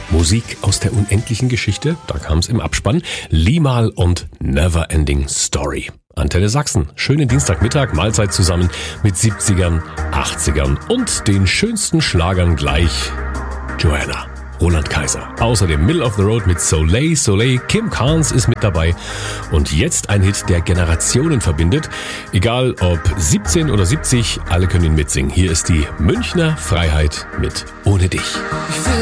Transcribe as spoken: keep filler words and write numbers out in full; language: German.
Musik aus der unendlichen Geschichte, da kam es im Abspann. Limahl und Never Ending Story. Antenne Sachsen, schönen Dienstagmittag, Mahlzeit zusammen mit siebzigern, achtzigern und den schönsten Schlagern gleich. Joanna, Roland Kaiser. Außerdem Middle of the Road mit Soleil, Soleil, Kim Carnes ist mit dabei. Und jetzt ein Hit, der Generationen verbindet. Egal ob siebzehn oder siebzig, alle können ihn mitsingen. Hier ist die Münchner Freiheit mit Ohne dich.